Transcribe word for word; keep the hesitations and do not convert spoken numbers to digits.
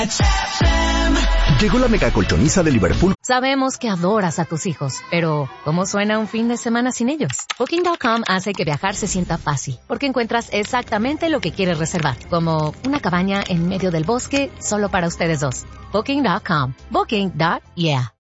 Llegó la mega colchoniza de Liverpool. Sabemos que adoras a tus hijos, pero ¿cómo suena un fin de semana sin ellos? Booking punto com hace que viajar se sienta fácil, porque encuentras exactamente lo que quieres reservar, como una cabaña en medio del bosque solo para ustedes dos. Booking punto com. Booking. Yeah.